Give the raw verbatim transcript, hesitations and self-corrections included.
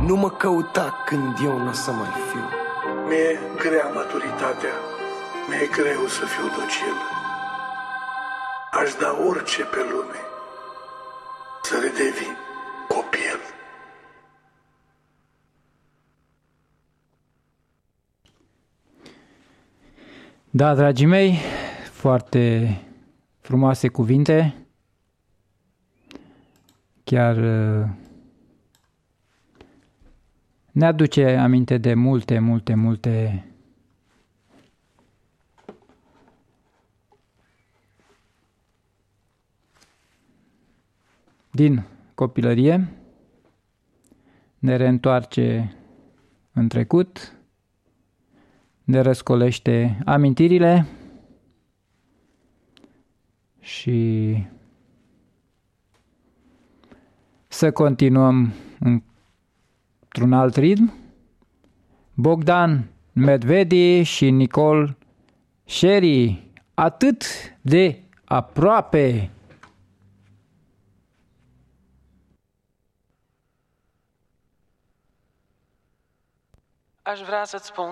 Nu mă căuta când eu n-o să mai fiu. Mi-e grea maturitatea, mi-e greu să fiu docil. Aș da orice pe lume să redevin copil. Da, dragii mei, foarte frumoase cuvinte. Chiar ne aduce aminte de multe, multe, multe din copilărie. Ne reîntoarce în trecut, ne răscolește amintirile și să continuăm într-un alt ritm. Bogdan Medvedi și Nicol Sherry, atât de aproape. Aș vrea să-ți spun